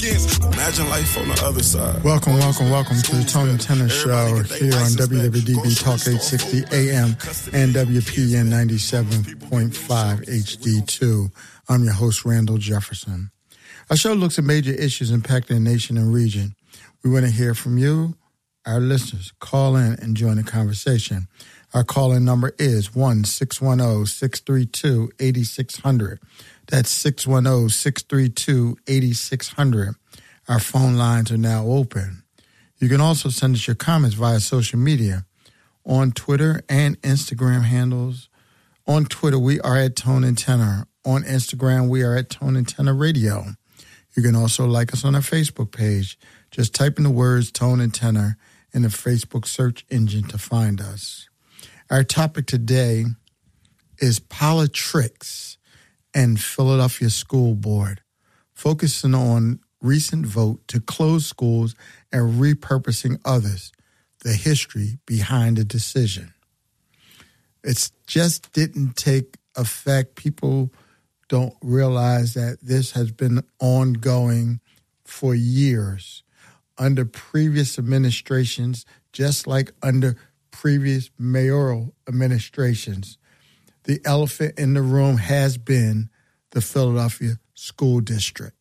against. Imagine life on the other side. Welcome to the Tony Tenor Show here on WWDB Talk 860 AM and WPN 97.5 HD2. I'm your host, Randall Jefferson. Our show looks at major issues impacting the nation and region. We want to hear from you, our listeners. Call in and join the conversation. Our call-in number is 1-610-632-8600. That's 610-632-8600. Our phone lines are now open. You can also send us your comments via social media on Twitter and Instagram handles. On Twitter, we are at Tone and Tenor. On Instagram, we are at Tone and Tenor Radio. You can also like us on our Facebook page. Just type in the words Tone and Tenor in the Facebook search engine to find us. Our topic today is politics and Philadelphia School Board, focusing on recent vote to close schools and repurposing others, the history behind the decision. It just didn't take effect. People don't realize that this has been ongoing for years under previous administrations, just like under previous mayoral administrations. The elephant in the room has been the Philadelphia School District.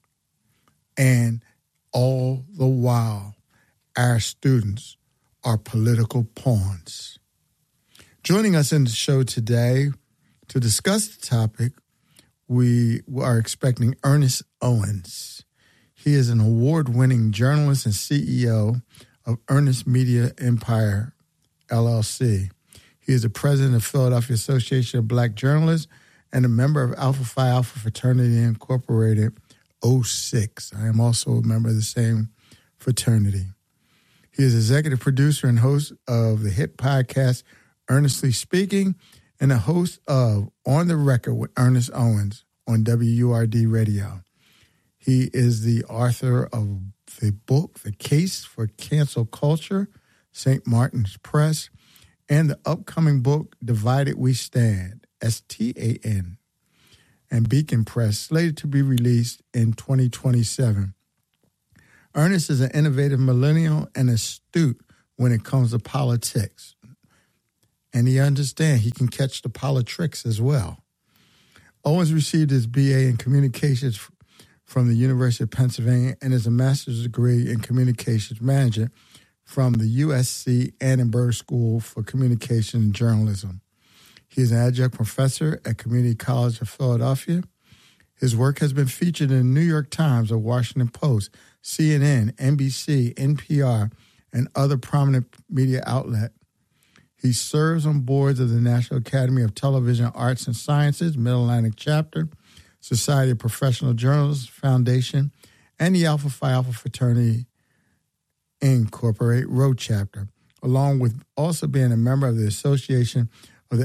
And all the while, our students are political pawns. Joining us in the show today to discuss the topic, we are expecting Ernest Owens. He is an award-winning journalist and CEO of Ernest Media Empire, LLC. He is the president of Philadelphia Association of Black Journalists and a member of Alpha Phi Alpha Fraternity Incorporated, 06. I am also a member of the same fraternity. He is executive producer and host of the hit podcast Earnestly Speaking and a host of On the Record with Ernest Owens on WURD Radio. He is the author of the book, The Case for Cancel Culture, St. Martin's Press, and the upcoming book, Divided We Stand, STAN, and Beacon Press, slated to be released in 2027. Ernest is an innovative millennial and astute when it comes to politics. And he understands he can catch the politics as well. Owens received his BA in Communications from the University of Pennsylvania and is a master's degree in Communications Management from the USC Annenberg School for Communication and Journalism. He is an adjunct professor at Community College of Philadelphia. His work has been featured in the New York Times, the Washington Post, CNN, NBC, NPR, and other prominent media outlets. He serves on boards of the National Academy of Television Arts and Sciences, Mid-Atlantic Chapter, Society of Professional Journalists Foundation, and the Alpha Phi Alpha Fraternity Incorporate Road Chapter, along with also being a member of the Association of the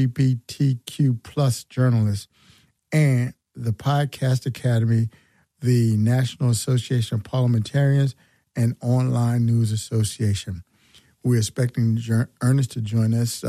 LGBTQ plus journalists and the Podcast Academy, the National Association of Parliamentarians, and Online News Association. We're expecting Ernest to join us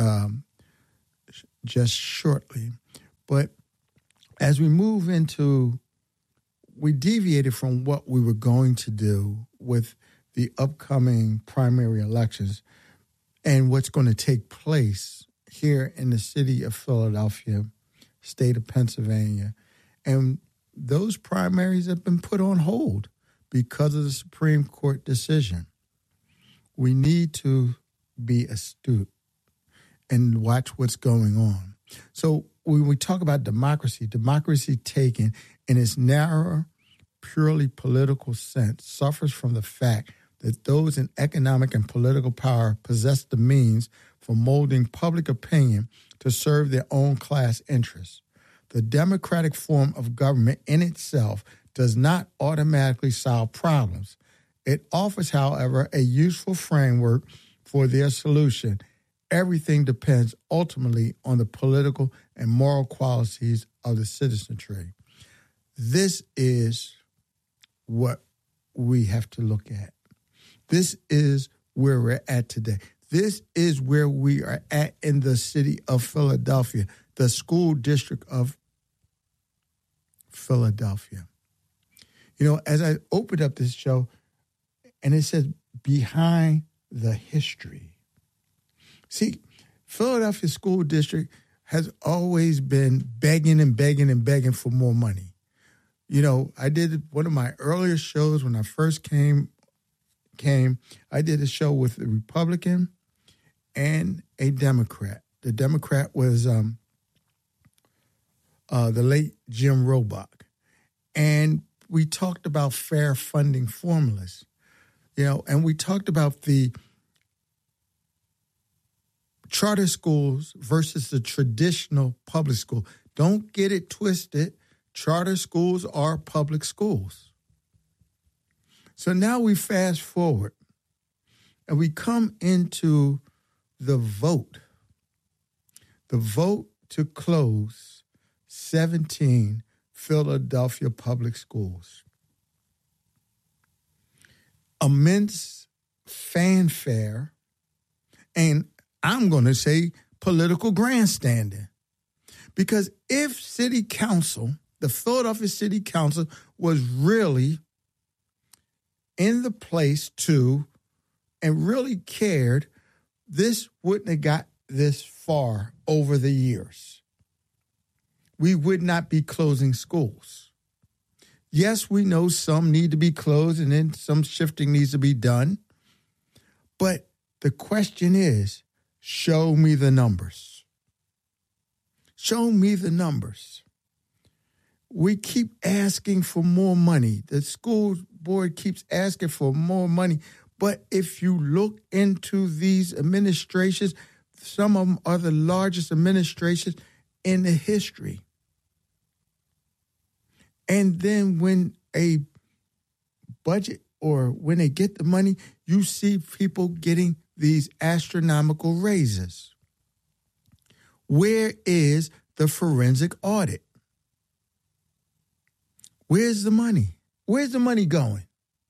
just shortly. But as we move into, we deviated from what we were going to do with the upcoming primary elections and what's going to take place here in the city of Philadelphia, state of Pennsylvania. And those primaries have been put on hold because of the Supreme Court decision. We need to be astute and watch what's going on. So when we talk about democracy taken in its narrow, purely political sense suffers from the fact that those in economic and political power possess the means for molding public opinion to serve their own class interests. The democratic form of government in itself does not automatically solve problems. It offers, however, a useful framework for their solution. Everything depends ultimately on the political and moral qualities of the citizenry. This is what we have to look at. This is where we're at today. This is where we are at in the city of Philadelphia, the school district of Philadelphia. As I opened up this show, and it says, behind the history. See, Philadelphia School District has always been begging and begging and begging for more money. I did one of my earlier shows when I first came. I did a show with a Republican and a Democrat. The Democrat was the late Jim Roebuck. And we talked about fair funding formulas, and we talked about the charter schools versus the traditional public school. Don't get it twisted. Charter schools are public schools. So now we fast forward and we come into the vote to close 17 Philadelphia public schools. Immense fanfare, and I'm going to say political grandstanding. Because if City Council, the Philadelphia City Council, was really in the place to and really cared, this wouldn't have got this far over the years. We would not be closing schools. Yes, we know some need to be closed and then some shifting needs to be done. But the question is, show me the numbers. Show me the numbers. We keep asking for more money. The school board keeps asking for more money. But if you look into these administrations, some of them are the largest administrations in the history. And then when a budget or when they get the money, you see people getting these astronomical raises. Where is the forensic audit? Where's the money? Where's the money going?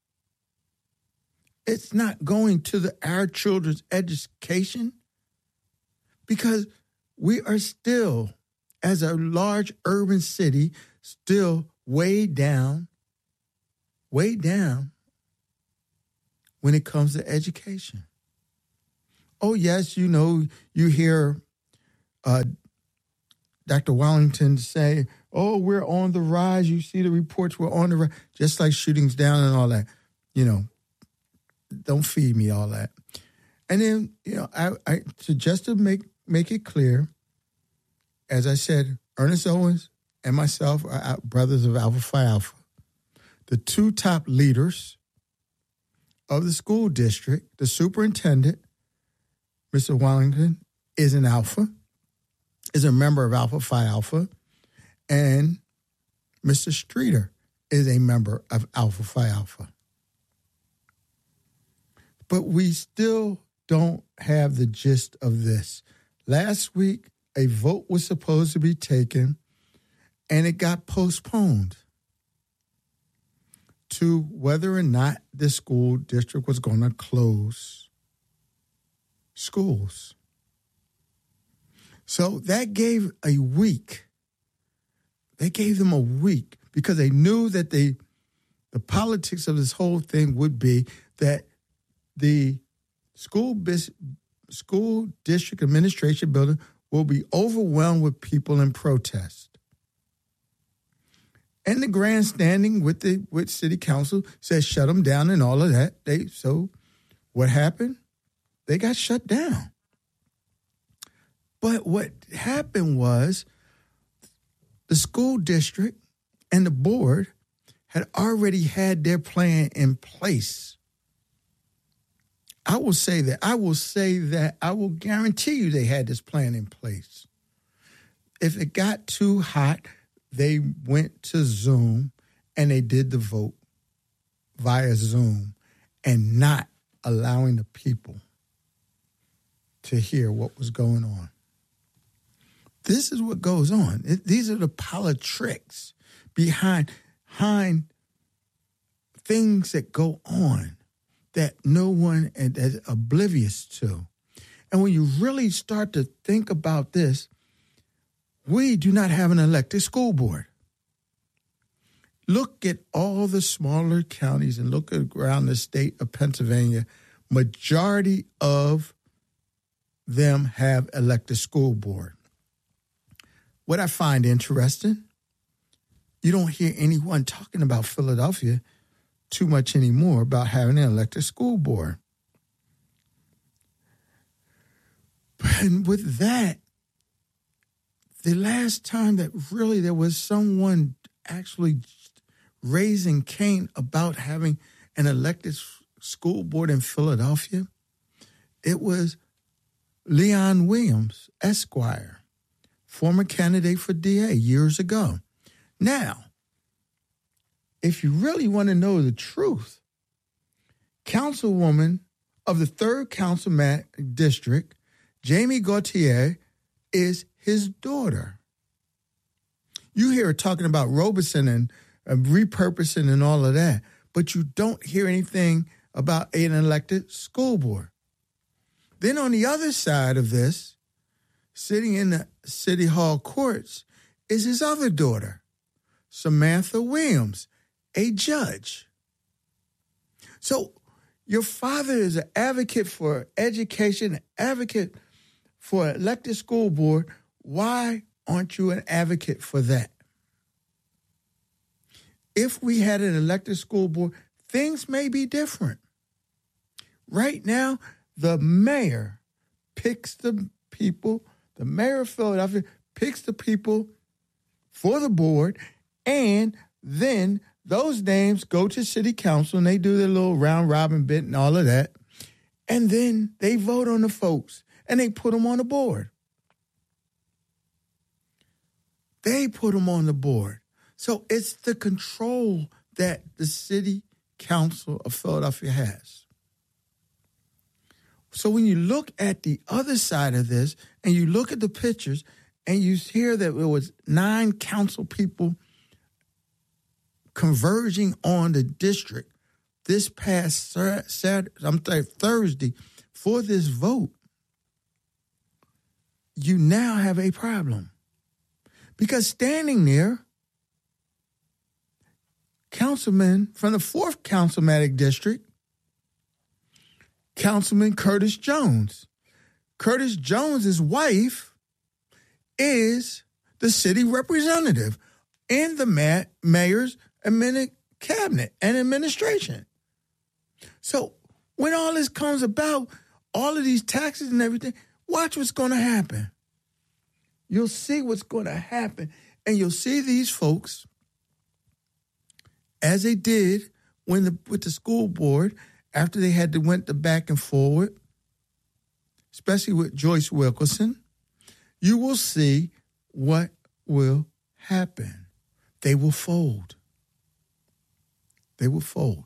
It's not going to our children's education because we are still, as a large urban city, still way down when it comes to education. Oh, yes, you hear Dr. Wellington say, oh, we're on the rise. You see the reports, we're on the rise, just like shootings down and all that. Don't feed me all that. And then, just to make it clear, as I said, Ernest Owens and myself are brothers of Alpha Phi Alpha. The two top leaders of the school district, the superintendent, Mr. Wellington, is an Alpha, is a member of Alpha Phi Alpha, and Mr. Streeter is a member of Alpha Phi Alpha. But we still don't have the gist of this. Last week, a vote was supposed to be taken, and it got postponed to whether or not the school district was going to close schools. So that gave a week. They gave them a week because they knew that the politics of this whole thing would be that the school district administration building will be overwhelmed with people in protest. And the grandstanding with city council says shut them down and all of that. So what happened? They got shut down. But what happened was the school district and the board had already had their plan in place. I will say that. I will guarantee you they had this plan in place. If it got too hot, they went to Zoom and they did the vote via Zoom and not allowing the people to hear what was going on. This is what goes on. These are the politics behind things that go on that no one is oblivious to. And when you really start to think about this, we do not have an elected school board. Look at all the smaller counties and look around the state of Pennsylvania. Majority of them have elected school board. What I find interesting, you don't hear anyone talking about Philadelphia too much anymore about having an elected school board. And with that, the last time that really there was someone actually raising Cain about having an elected school board in Philadelphia, it was Leon Williams, Esquire, former candidate for DA years ago. Now, if you really want to know the truth, Councilwoman of the 3rd Council District, Jamie Gauthier, is his daughter. You hear her talking about Robeson and repurposing and all of that, but you don't hear anything about an elected school board. Then on the other side of this, sitting in the City Hall courts, is his other daughter, Samantha Williams, a judge. So your father is an advocate for education, an advocate for an elected school board. Why aren't you an advocate for that? If we had an elected school board, things may be different. Right now, the mayor picks the people, the mayor of Philadelphia picks the people for the board, and then those names go to city council and they do their little round robin bit and all of that. And then they vote on the folks and they put them on the board. They put them on the board. So it's the control that the city council of Philadelphia has. So when you look at the other side of this and you look at the pictures and you hear that there was 9 council people converging on the district this past Thursday for this vote, you now have a problem. Because standing there, councilman from the 4th Councilmatic District, Councilman Curtis Jones. Curtis Jones's wife is the city representative in the mayor's cabinet and administration. So when all this comes about, all of these taxes and everything, watch what's going to happen. You'll see what's going to happen. And you'll see these folks, as they did with the school board, after they went the back and forward, especially with Joyce Wilkerson, you will see what will happen. They will fold. They will fold.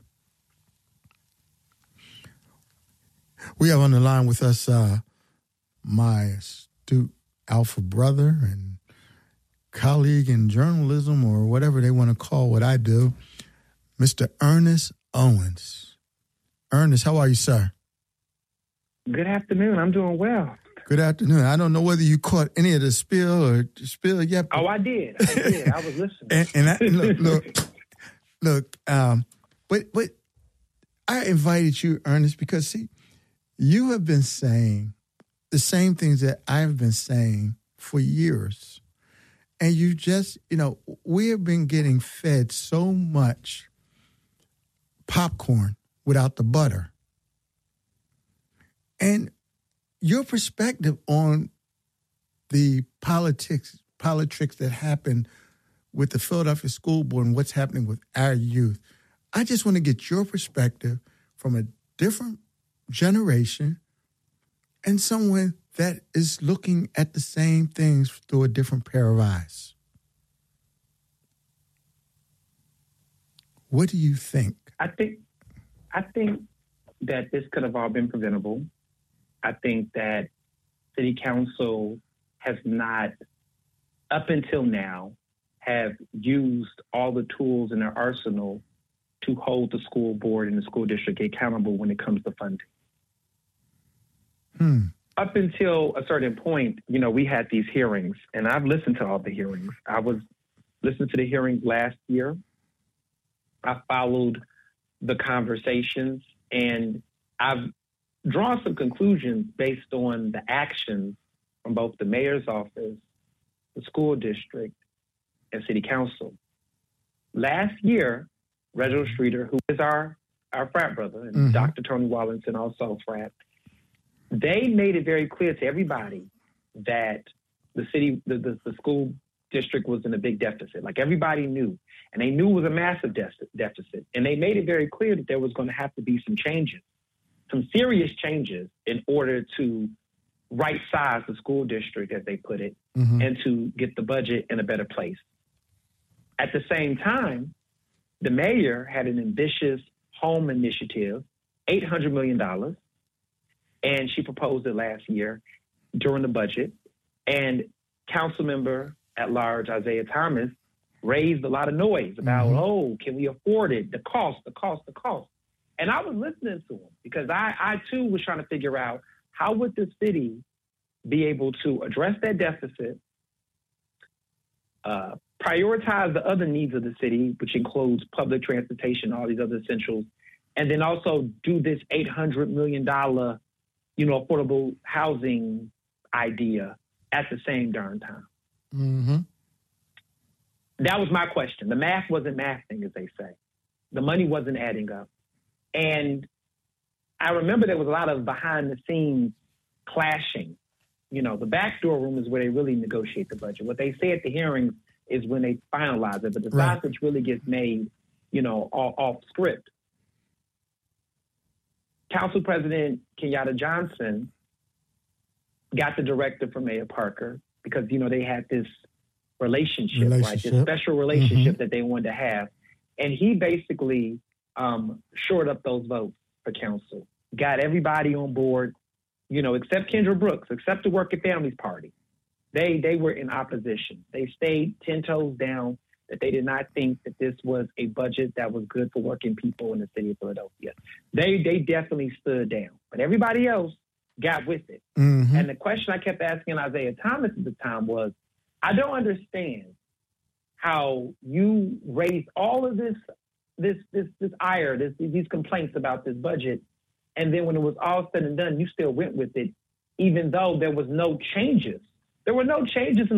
We have on the line with us my astute alpha brother and colleague in journalism, or whatever they want to call what I do, Mr. Ernest Owens. Ernest, how are you, sir? Good afternoon. I'm doing well. Good afternoon. I don't know whether you caught any of the spill yet. Oh, I did. I was listening. Look. But I invited you, Ernest, because see, you have been saying the same things that I've been saying for years, and you just, we have been getting fed so much popcorn without the butter. And your perspective on the politics that happened with the Philadelphia School Board and what's happening with our youth, I just want to get your perspective from a different generation and someone that is looking at the same things through a different pair of eyes. What do you think? I think that this could have all been preventable. I think that City Council has not, up until now, have used all the tools in their arsenal to hold the school board and the school district accountable when it comes to funding. Up until a certain point, we had these hearings, and I've listened to all the hearings. I was listening to the hearings last year, I followed the conversations, and I've drawn some conclusions based on the actions from both the mayor's office, the school district, and city council. Last year, Reginald Streeter, who is our frat brother, and Dr. Tony Wallinson, also frat, they made it very clear to everybody that the school district was in a big deficit. Like, everybody knew, and they knew it was a massive deficit. And they made it very clear that there was going to have to be some changes, some serious changes, in order to right size the school district, as they put it, and to get the budget in a better place. At the same time, the mayor had an ambitious home initiative, $800 million, and she proposed it last year during the budget. And council member at large, Isaiah Thomas, raised a lot of noise about, can we afford it? The cost. And I was listening to him because I too was trying to figure out, how would the city be able to address that deficit, prioritize the other needs of the city, which includes public transportation, all these other essentials, and then also do this $800 million, affordable housing idea at the same darn time. That was my question. The math wasn't mathing, as they say. The money wasn't adding up. And I remember there was a lot of behind-the-scenes clashing. The backdoor room is where they really negotiate the budget. What they say at the hearings is when they finalize it, but the sausage really gets made, off script. Council President Kenyatta Johnson got the directive from Mayor Parker because, they had this relationship, right? This special relationship that they wanted to have. And he basically shored up those votes for council, got everybody on board, except Kendra Brooks, except the Working Families Party. They were in opposition. They stayed 10 toes down, that they did not think that this was a budget that was good for working people in the city of Philadelphia. They definitely stood down, but everybody else got with it. And the question I kept asking Isaiah Thomas at the time was, I don't understand how you raised all of this ire, these complaints about this budget, and then when it was all said and done, you still went with it, even though there was no changes. There were no changes in